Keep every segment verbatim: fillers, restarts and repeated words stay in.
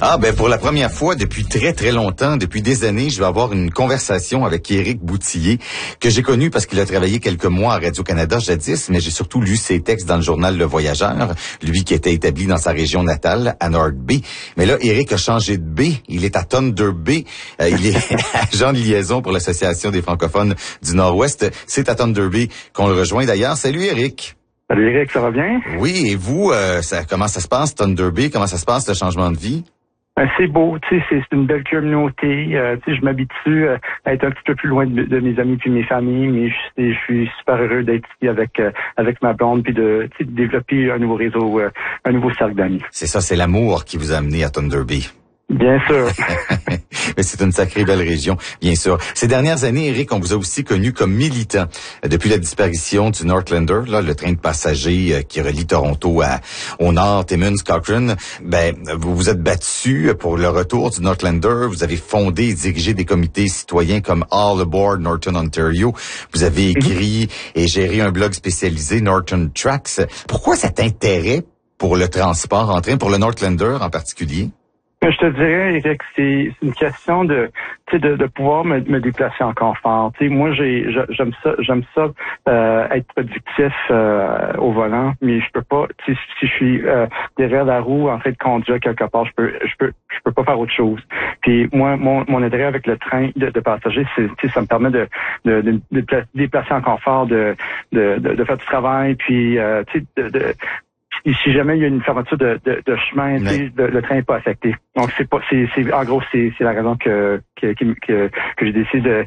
Ah, ben pour la première fois depuis très très longtemps, depuis des années, je vais avoir une conversation avec Éric Boutillier, que j'ai connu parce qu'il a travaillé quelques mois à Radio-Canada jadis, mais j'ai surtout lu ses textes dans le journal Le Voyageur, lui qui était établi dans sa région natale, à North Bay. Mais là, Éric a changé de baie, il est à Thunder Bay, euh, il est agent de liaison pour l'Association des francophones du Nord-Ouest. C'est à Thunder Bay qu'on le rejoint d'ailleurs. Salut Éric. Salut Éric, ça va bien? Oui, et vous, euh, ça, comment ça se passe, Thunder Bay? Comment ça se passe, le changement de vie? Ben, c'est beau, tu sais, c'est, c'est une belle communauté. Euh, tu sais, je m'habitue euh, à être un petit peu plus loin de, de mes amis puis mes familles, mais je, je suis super heureux d'être ici avec euh, avec ma blonde puis de, tu sais, de développer un nouveau réseau, euh, un nouveau cercle d'amis. C'est ça, c'est l'amour qui vous a amené à Thunder Bay. Bien sûr. Mais c'est une sacrée belle région, bien sûr. Ces dernières années, Éric, on vous a aussi connu comme militant. Depuis la disparition du Northlander, là, le train de passagers euh, qui relie Toronto à, au nord, Timmins, Cochrane, ben, vous vous êtes battu pour le retour du Northlander. Vous avez fondé et dirigé des comités citoyens comme All Aboard Northern Ontario. Vous avez écrit et géré un blog spécialisé, Northern Tracks. Pourquoi cet intérêt pour le transport en train, pour le Northlander en particulier? Je te dirais, Éric, c'est, c'est une question de, tu sais, de, de pouvoir me, me déplacer en confort. Tu sais, moi, j'ai, j'aime ça, j'aime ça euh, être productif euh, au volant, mais je peux pas. Tu sais, si je suis euh, derrière la roue en train de conduire quelque part, je peux, je peux, je peux pas faire autre chose. Puis moi, mon, mon intérêt avec le train de, de passagers, c'est, tu sais, ça me permet de, de, de, de déplacer en confort, de, de, de, de faire du travail, puis euh, tu sais, de, de Et si jamais il y a une fermeture de, de, de chemin, le, le train n'est pas affecté. Donc c'est pas, c'est, c'est en gros c'est, c'est la raison que que que, que j'ai décidé de,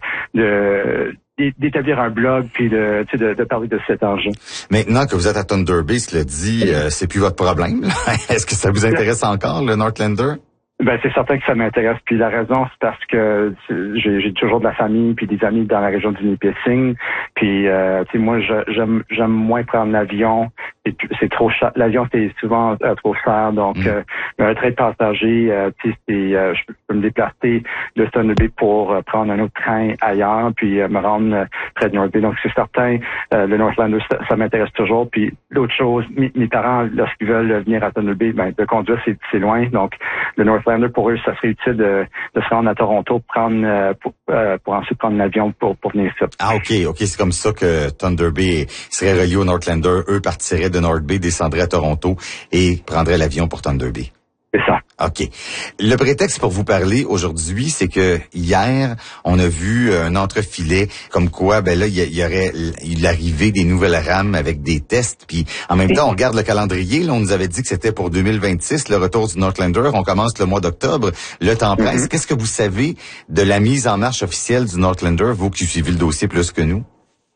de d'établir un blog puis de, de de parler de cet enjeu. Maintenant que vous êtes à Thunder Bay, cela dit, euh, c'est plus votre problème. Est-ce que ça vous intéresse encore le Northlander? Ben c'est certain que ça m'intéresse. Puis la raison, c'est parce que j'ai, j'ai toujours de la famille puis des amis dans la région du Nipissing. Puis euh, tu sais, moi je, j'aime j'aime moins prendre l'avion. Et c'est trop cher. L'avion c'est souvent euh, trop cher. Donc mm. euh, un train de passagers, euh, tu sais, c'est euh, je peux me déplacer de Thunder Bay pour euh, prendre un autre train ailleurs, puis euh, me rendre euh, près de North Bay. Donc c'est certain, euh, le Northlander ça, ça m'intéresse toujours. Puis l'autre chose, mes, mes parents lorsqu'ils veulent venir à Thunder Bay, ben de conduire c'est, c'est loin. Donc le Northlander pour eux, ça serait utile de, de se rendre à Toronto pour prendre euh, pour, euh, pour ensuite prendre l'avion pour pour venir ici. Ah ok, ok, c'est comme ça que Thunder Bay serait relié au Northlander. Eux partiraient de North Bay, descendraient à Toronto et prendraient l'avion pour Thunder Bay. C'est ça. OK. Le prétexte pour vous parler aujourd'hui, c'est que hier, on a vu un entrefilet comme quoi, ben là, il y, y aurait l'arrivée des nouvelles rames avec des tests. Puis en même temps, on regarde le calendrier. Là, on nous avait dit que c'était pour deux mille vingt-six, le retour du Northlander. On commence le mois d'octobre. Le temps presse. Mm-hmm. Qu'est-ce que vous savez de la mise en marche officielle du Northlander, vous qui suivez le dossier plus que nous?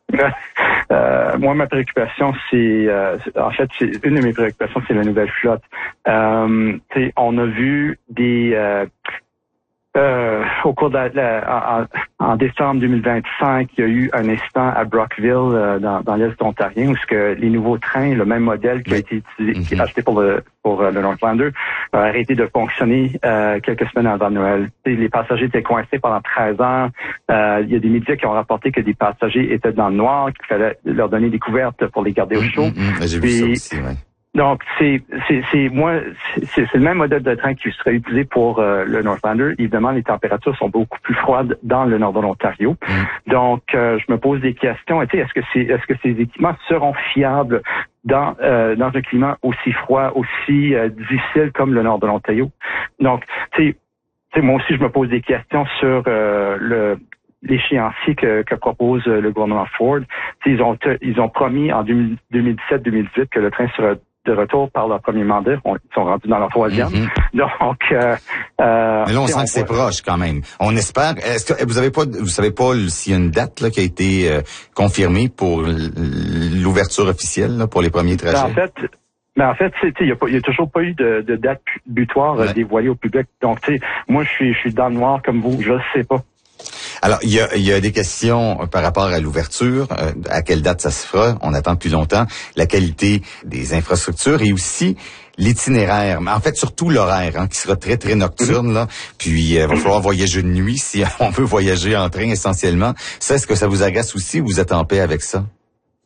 Euh, moi, ma préoccupation, c'est, euh, en fait, c'est une de mes préoccupations, c'est la nouvelle flotte. Euh, on a vu des euh, euh, au cours de la, la en, en décembre deux mille vingt-cinq, il y a eu un incident à Brockville, euh, dans, dans l'est ontarien, où ce que les nouveaux trains, le même modèle qui a été utilisé, mm-hmm. qui est acheté pour le pour euh, le Northlander, a arrêté de fonctionner euh, quelques semaines avant Noël. T'sais, les passagers étaient coincés pendant treize heures. Euh, il y a des médias qui ont rapporté que des passagers étaient dans le noir, qu'il fallait leur donner des couvertes pour les garder au chaud. Mm-hmm. J'ai vu ça aussi, ouais. Donc, c'est, c'est, c'est, moi, c'est, c'est le même modèle de train qui serait utilisé pour euh, le Northlander. Évidemment, les températures sont beaucoup plus froides dans le nord de l'Ontario. Mm. Donc, euh, je me pose des questions. Tu sais, est-ce que c'est, est-ce que ces équipements seront fiables dans euh, dans un climat aussi froid, aussi euh, difficile comme le nord de l'Ontario? Donc, tu sais, moi aussi, je me pose des questions sur euh, le l'échéancier que, que propose le gouvernement Ford. T'sais, ils ont ils ont promis en deux mille dix-sept deux mille dix-huit que le train sera de retour par leur premier mandat. On, ils sont rendus dans leur troisième. Mm-hmm. Donc, euh, euh, mais là, on sent on que c'est voit... proche quand même. On espère. Est-ce que vous avez pas, vous savez pas s'il y a une date là qui a été euh, confirmée pour l'ouverture officielle là, pour les premiers trajets? En fait. Mais en fait, il n'y a, a toujours pas eu de, de date butoir ouais. dévoilée au public. Donc, tu sais, moi, je suis, je suis dans le noir comme vous. Je ne sais pas. Alors, il y a, il y a des questions par rapport à l'ouverture, euh, à quelle date ça se fera, on attend plus longtemps, la qualité des infrastructures et aussi l'itinéraire, mais en fait surtout l'horaire, hein, qui sera très très nocturne là. Puis il euh, va falloir voyager de nuit si on veut voyager en train essentiellement. Ça, est-ce que ça vous agace aussi ou vous êtes en paix avec ça?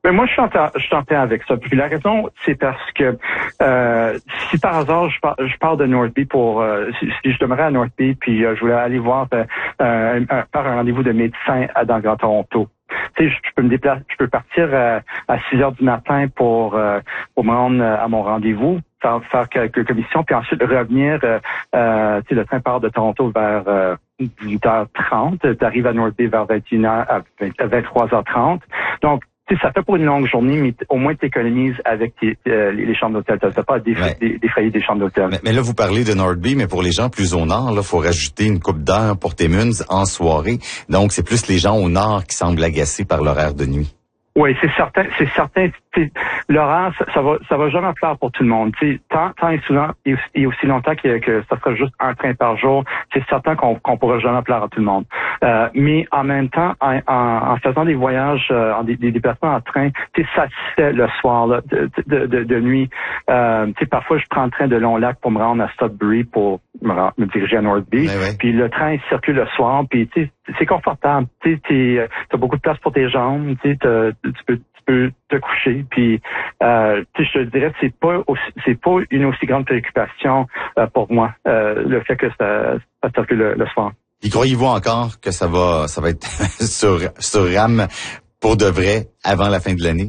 Mais moi, je suis en, je suis en paix avec ça. Puis la raison, c'est parce que euh, si par hasard je, par, je pars de Northby pour euh, si, si je demeurais à Northby, puis euh, je voulais aller voir euh, un, un, faire un rendez-vous de médecin à, dans le Grand Toronto. Tu sais, je, je peux me déplacer, je peux partir euh, à six heures du matin pour euh, pour me rendre à mon rendez-vous, faire, faire quelques commissions, puis ensuite revenir. Euh, euh, tu sais, le train part de Toronto vers euh, dix-huit heures trente, tu arrives à Northby vers vingt et une heures, à vingt-trois heures trente. Donc tu sais, ça fait pour une longue journée, mais au moins tu économises avec tes, euh, les chambres d'hôtel. Tu n'as pas à défrayer ouais. des, des chambres d'hôtel. Mais, mais là, vous parlez de Northby, mais pour les gens plus au nord, là, faut rajouter une coupe d'heure pour Timmins en soirée. Donc, c'est plus les gens au nord qui semblent agacés par l'horaire de nuit. Oui, c'est certain, c'est certain. L'horaire, ça, ça va, ça va jamais plaire pour tout le monde. T'sais, tant, tant et souvent et, et aussi longtemps que, que ça sera juste un train par jour, c'est certain qu'on qu'on pourra jamais plaire à tout le monde. Euh, mais en même temps, en, en, en faisant des voyages, euh, en des, des déplacements en train, tu ça se fait le soir là, de, de, de, de nuit. Euh, tu sais, parfois je prends le train de Long-Lac pour me rendre à Sudbury pour me, rendre, me diriger à Northby. Ouais, ouais. Puis le train circule le soir, puis tu sais, c'est confortable. Tu sais, t'as beaucoup de place pour tes jambes. Tu sais, tu peux tu peux te coucher. Puis, euh, tu sais, je te dirais, c'est pas aussi, c'est pas une aussi grande préoccupation euh, pour moi euh, le fait que ça, ça circule le, le soir. Et croyez-vous encore que ça va, ça va être sur sur RAM pour de vrai avant la fin de l'année?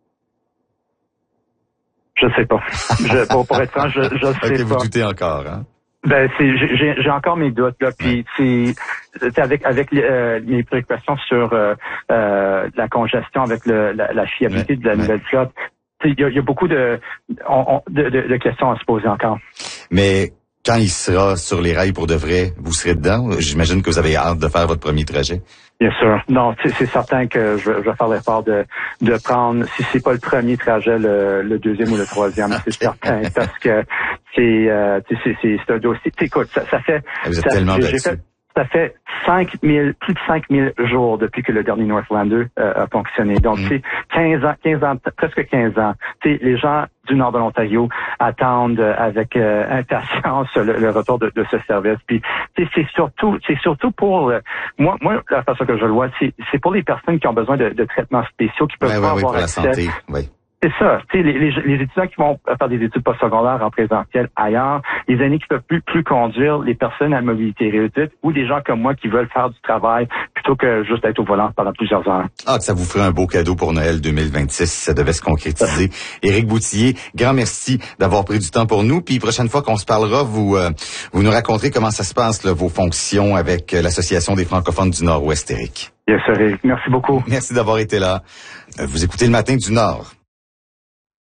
Je sais pas. Je, pour, pour être franc, je, je sais okay, pas. Vous doutez encore, hein? Ben c'est j'ai j'ai encore mes doutes là, puis c'est avec avec euh, mes préoccupations sur euh, euh, la congestion, avec le, la, la fiabilité ouais, de la ouais. nouvelle flotte. Il y a, y a beaucoup de, on, on, de, de de questions à se poser encore. Mais quand il sera sur les rails pour de vrai, vous serez dedans. J'imagine que vous avez hâte de faire votre premier trajet. Bien sûr. Non, c'est certain que je, je vais faire l'effort de, de prendre, si c'est pas le premier trajet, le, le deuxième ou le troisième, c'est certain, parce que c'est, euh, c'est, c'est, c'est un dossier. Écoute, ça, ça fait. Vous êtes ça, tellement battu. Fait, ça fait cinq mille, plus de cinq mille jours depuis que le dernier Northlander euh, a fonctionné. Donc, mm. c'est quinze ans, quinze ans, presque quinze ans. Tu sais, les gens du nord de l'Ontario attendent avec euh, impatience le, le retour de, de ce service. Puis, tu sais, c'est surtout, c'est surtout pour euh, moi, moi la façon que je le vois, c'est, c'est pour les personnes qui ont besoin de, de traitements spéciaux, qui peuvent ouais, pas ouais, avoir ouais, pour accès. la santé, oui. C'est ça. Tu sais, les, les, les étudiants qui vont faire des études postsecondaires en présentiel ailleurs, les aînés qui peuvent plus, plus conduire, les personnes à mobilité réduite ou des gens comme moi qui veulent faire du travail plutôt que juste être au volant pendant plusieurs heures. Ah, que ça vous ferait un beau cadeau pour Noël deux mille vingt-six si ça devait se concrétiser. Éric Boutillier, grand merci d'avoir pris du temps pour nous. Puis prochaine fois qu'on se parlera, vous euh, vous nous raconterez comment ça se passe, là, vos fonctions avec l'Association des francophones du Nord-Ouest, Éric. Bien sûr, Éric. Merci beaucoup. Merci d'avoir été là. Vous écoutez Le Matin du Nord.